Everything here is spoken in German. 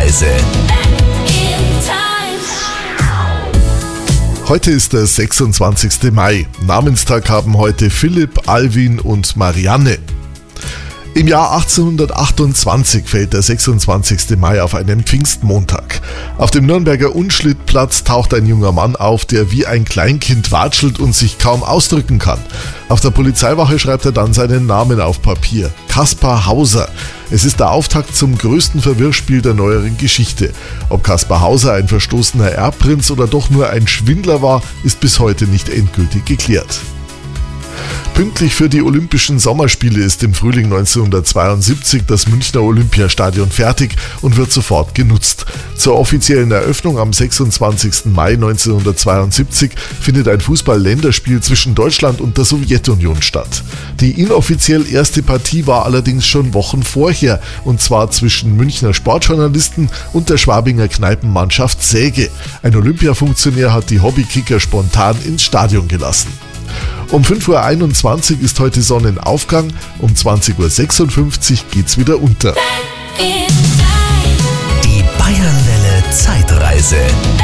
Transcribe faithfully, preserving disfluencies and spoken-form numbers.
Zeitreise. Heute ist der sechsundzwanzigste Mai. Namenstag haben heute Philipp, Alwin und Marianne. Im Jahr achtzehnhundertachtundzwanzig fällt der sechsundzwanzigste Mai auf einen Pfingstmontag. Auf dem Nürnberger Unschlittplatz taucht ein junger Mann auf, der wie ein Kleinkind watschelt und sich kaum ausdrücken kann. Auf der Polizeiwache schreibt er dann seinen Namen auf Papier: Kaspar Hauser. Es ist der Auftakt zum größten Verwirrspiel der neueren Geschichte. Ob Kaspar Hauser ein verstoßener Erbprinz oder doch nur ein Schwindler war, ist bis heute nicht endgültig geklärt. Pünktlich für die Olympischen Sommerspiele ist im Frühling neunzehnhundertzweiundsiebzig das Münchner Olympiastadion fertig und wird sofort genutzt. Zur offiziellen Eröffnung am sechsundzwanzigsten Mai neunzehnhundertzweiundsiebzig findet ein Fußball-Länderspiel zwischen Deutschland und der Sowjetunion statt. Die inoffiziell erste Partie war allerdings schon Wochen vorher, und zwar zwischen Münchner Sportjournalisten und der Schwabinger Kneipenmannschaft Säge. Ein Olympiafunktionär hat die Hobbykicker spontan ins Stadion gelassen. Um fünf Uhr einundzwanzig ist heute Sonnenaufgang, um zwanzig Uhr sechsundfünfzig geht's wieder unter. Die Bayernwelle Zeitreise.